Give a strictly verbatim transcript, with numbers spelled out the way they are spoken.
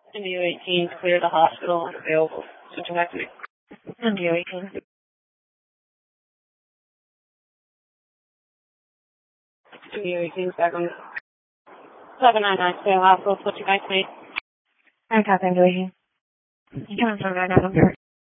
M D O eighteen, clear the hospital and available. Switching back to me. M D O eighteen. M D O eighteen, back on seven nine nine, clear the hospital, switching back to me. I got M D O eighteen. You can turn back on.